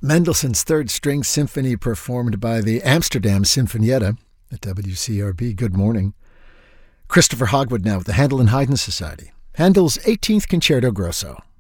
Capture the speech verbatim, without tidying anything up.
Mendelssohn's Third String Symphony performed by the Amsterdam Sinfonietta at W C R B. Good morning. Christopher Hogwood now with the Handel and Haydn Society. Handel's eighteenth Concerto Grosso.